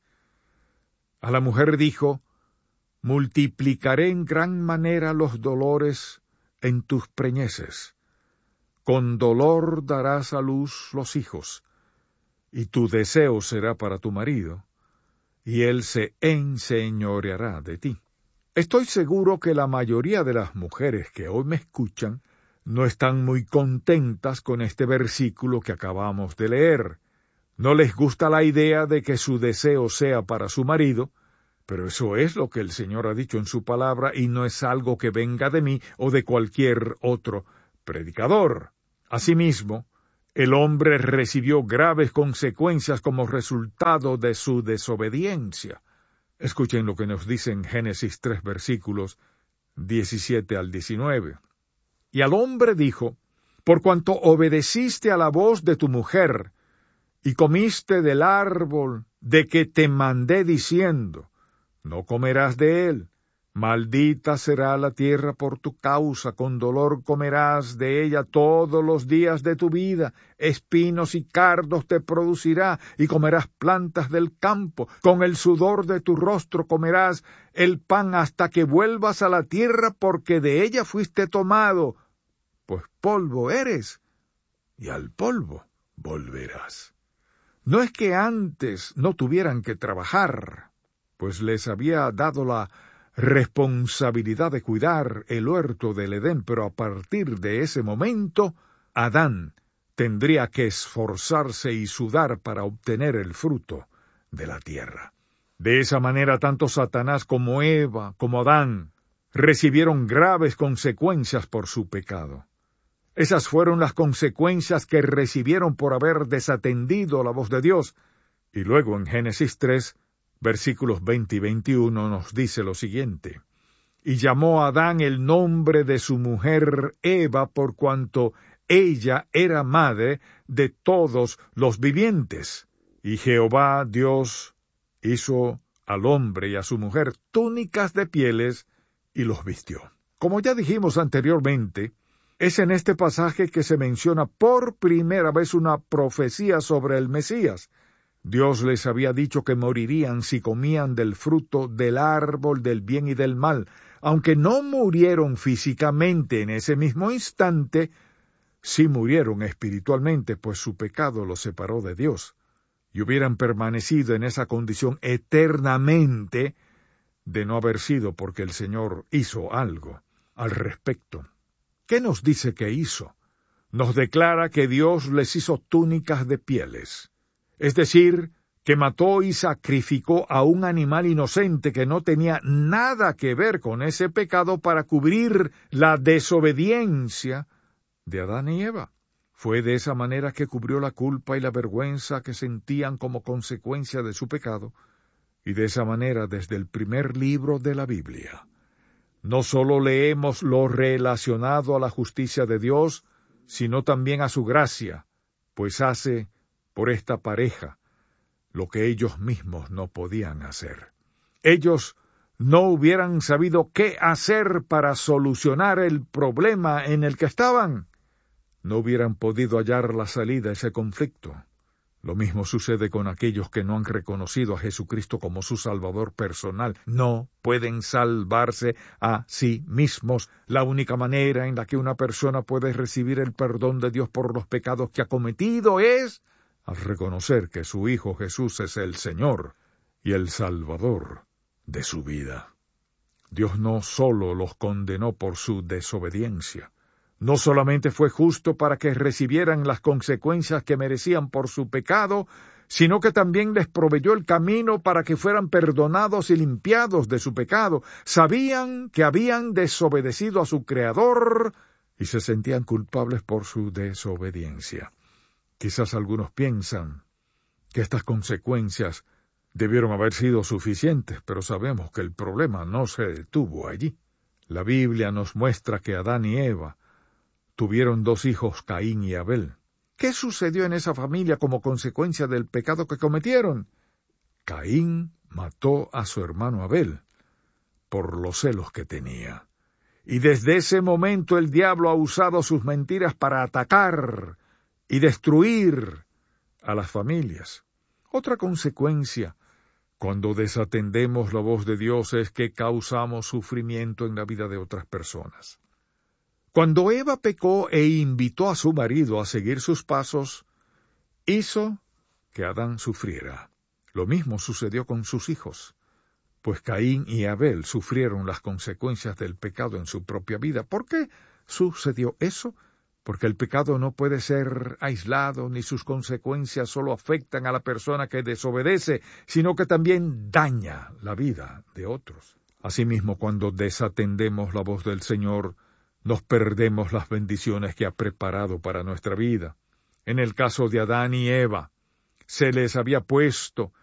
A la mujer dijo: multiplicaré en gran manera los dolores en tus preñeces. Con dolor darás a luz los hijos, y tu deseo será para tu marido, y él se enseñoreará de ti. Estoy seguro que la mayoría de las mujeres que hoy me escuchan no están muy contentas con este versículo que acabamos de leer. No les gusta la idea de que su deseo sea para su marido, pero eso es lo que el Señor ha dicho en su palabra y no es algo que venga de mí o de cualquier otro predicador. Asimismo, el hombre recibió graves consecuencias como resultado de su desobediencia. Escuchen lo que nos dice en Génesis tres versículos diecisiete al diecinueve. Y al hombre dijo, por cuanto obedeciste a la voz de tu mujer, y comiste del árbol de que te mandé diciendo, no comerás de él, maldita será la tierra por tu causa, con dolor comerás de ella todos los días de tu vida, espinos y cardos te producirá, y comerás plantas del campo, con el sudor de tu rostro comerás el pan hasta que vuelvas a la tierra, porque de ella fuiste tomado, pues polvo eres, y al polvo volverás. No es que antes no tuvieran que trabajar, pues les había dado la responsabilidad de cuidar el huerto del Edén, pero a partir de ese momento, Adán tendría que esforzarse y sudar para obtener el fruto de la tierra. De esa manera, tanto Satanás como Eva, como Adán, recibieron graves consecuencias por su pecado. Esas fueron las consecuencias que recibieron por haber desatendido la voz de Dios. Y luego en Génesis tres, versículos veinte y veintiuno nos dice lo siguiente. Y llamó a Adán el nombre de su mujer Eva, por cuanto ella era madre de todos los vivientes. Y Jehová Dios hizo al hombre y a su mujer túnicas de pieles y los vistió. Como ya dijimos anteriormente, es en este pasaje que se menciona por primera vez una profecía sobre el Mesías. Dios les había dicho que morirían si comían del fruto del árbol del bien y del mal. Aunque no murieron físicamente en ese mismo instante, sí murieron espiritualmente, pues su pecado los separó de Dios, y hubieran permanecido en esa condición eternamente de no haber sido porque el Señor hizo algo al respecto. ¿Qué nos dice que hizo? Nos declara que Dios les hizo túnicas de pieles, es decir, que mató y sacrificó a un animal inocente que no tenía nada que ver con ese pecado para cubrir la desobediencia de Adán y Eva. Fue de esa manera que cubrió la culpa y la vergüenza que sentían como consecuencia de su pecado, y de esa manera desde el primer libro de la Biblia. No solo leemos lo relacionado a la justicia de Dios, sino también a su gracia, pues hace por esta pareja lo que ellos mismos no podían hacer. Ellos no hubieran sabido qué hacer para solucionar el problema en el que estaban. No hubieran podido hallar la salida a ese conflicto. Lo mismo sucede con aquellos que no han reconocido a Jesucristo como su Salvador personal. No pueden salvarse a sí mismos. La única manera en la que una persona puede recibir el perdón de Dios por los pecados que ha cometido es al reconocer que su Hijo Jesús es el Señor y el Salvador de su vida. Dios no solo los condenó por su desobediencia, no solamente fue justo para que recibieran las consecuencias que merecían por su pecado, sino que también les proveyó el camino para que fueran perdonados y limpiados de su pecado. Sabían que habían desobedecido a su Creador y se sentían culpables por su desobediencia. Quizás algunos piensan que estas consecuencias debieron haber sido suficientes, pero sabemos que el problema no se detuvo allí. La Biblia nos muestra que Adán y Eva tuvieron dos hijos, Caín y Abel. ¿Qué sucedió en esa familia como consecuencia del pecado que cometieron? Caín mató a su hermano Abel por los celos que tenía. Y desde ese momento el diablo ha usado sus mentiras para atacar y destruir a las familias. Otra consecuencia, cuando desatendemos la voz de Dios, es que causamos sufrimiento en la vida de otras personas. Cuando Eva pecó e invitó a su marido a seguir sus pasos, hizo que Adán sufriera. Lo mismo sucedió con sus hijos, pues Caín y Abel sufrieron las consecuencias del pecado en su propia vida. ¿Por qué sucedió eso? Porque el pecado no puede ser aislado, ni sus consecuencias solo afectan a la persona que desobedece, sino que también daña la vida de otros. Asimismo, cuando desatendemos la voz del Señor, nos perdemos las bendiciones que ha preparado para nuestra vida. En el caso de Adán y Eva, se les había puesto